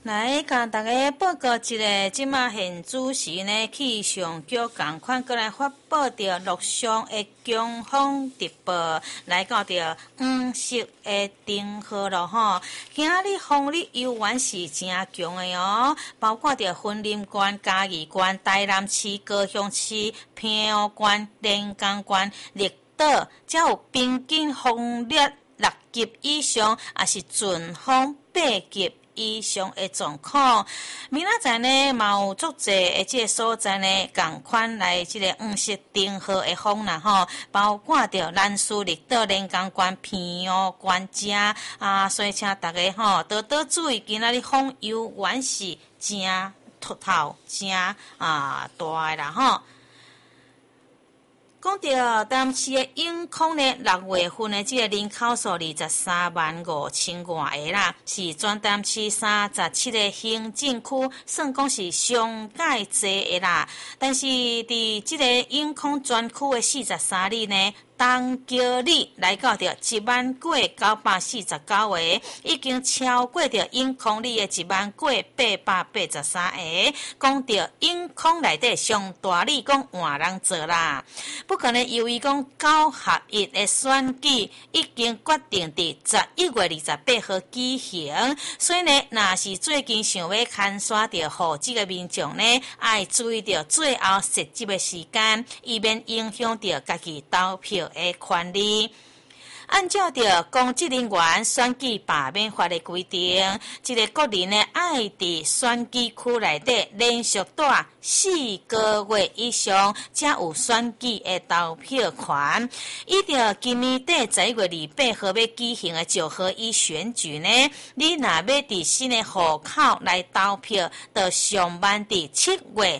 来，甲大家报告一个，即马现主时呢，气象局共款过来发布着陆上的强风特报，来到着黄色的灯号咯吼。今日风力犹原是真强的哦，包括着云林县、嘉义县、台南市、高雄市、平湖县、连江县、绿岛，才有平均风力6级以上，也是阵风8级以上的状况。明仔载呢，嘛有足济的即个所在呢，共款来即个黄色灯号的风啦吼，包括着南势绿岛、连江县、平湖县遮所以请大家吼多多注意，今仔日风犹原是真凸透、真大的啦吼。讲到当市的永康呢，6月份的这个人口数235000外个啦，是全台市37个行政区算讲是上界济的啦。但是伫这个永康全区的43里呢，东桥里来到着10949个，已经超过着永康里的19883个。讲到永康内底上大里讲换人做啦。不过呢，由于讲9合1的选举已经决定伫11月28号举行，所以呢，若是最近想要牵刷着互这个民众呢，爱注意着最后实际的时间，以免影响着家己投票的权利。按照着公职人员选举罢免法的规定，这个个人呢爱伫选举区内底连续待4个月以上，才有选举的投票权。依照今年底11月28号要举行的9合1选举呢，你若要伫新的户口来投票，就上班伫7月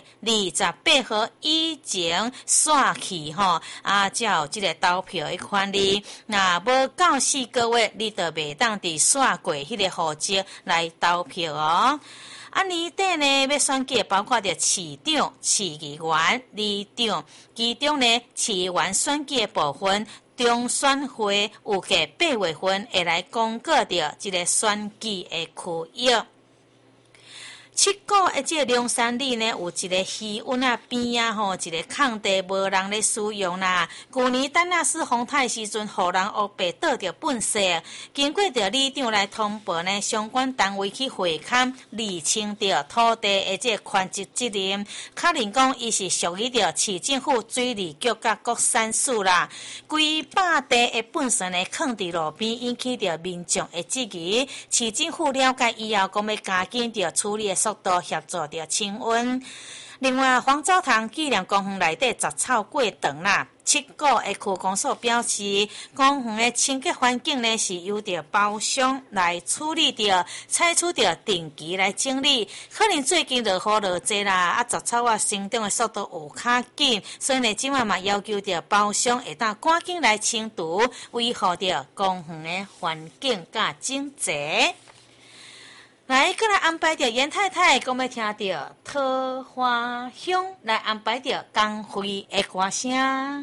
28号以前刷去吼，才有这个投票的权利。那无到4个月，你就袂当伫刷过迄个户籍来投票哦。年底呢，要选举包括着市长、市议员、里长，其中呢，市议员选举的部分，中选会有计8月份会来公告着这个选举的区域。7股的这个龙山里呢，有一个渔湾边吼，一个空地无人咧使用啦。去年丹纳斯风台时阵，互人乌白倒着粪色，经过着里长来通报呢，相关单位去会勘厘清着土地的这个权责责任，确认讲伊是属于着市政府水利局甲国产署啦。规百地的粪色呢，放伫路边，引起着民众的质疑。市政府了解以后，讲要加紧着处理的速度，协助着清温。另外，黄藻塘纪念公园内底杂草过长啦。7股的区公所表示，公园的清洁环境呢是由着包商来处理着，采取着定期来整理。可能最近落雨落济啦，杂草生长的速度有较紧，所以呢，今晚嘛要求着包商会当赶紧来清除，维护着公园的环境甲整洁。来，再来安排着严太太，讲要听着桃花香，来安排着江辉的歌声。